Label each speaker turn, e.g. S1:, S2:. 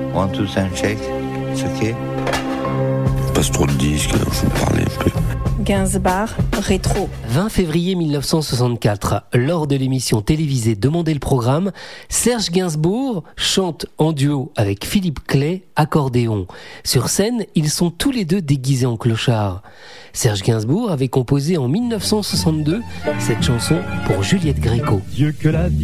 S1: One, two, sound check. It's okay.
S2: Passe trop de disques, alors je vous parlais un peu.
S3: Gainsbourg, rétro.
S4: 20 février 1964, lors de l'émission télévisée Demandez le programme, Serge Gainsbourg chante en duo avec Philippe Clay, accordéon. Sur scène, ils sont tous les deux déguisés en clochards. Serge Gainsbourg avait composé en 1962 cette chanson pour Juliette Gréco.
S5: Dieu que la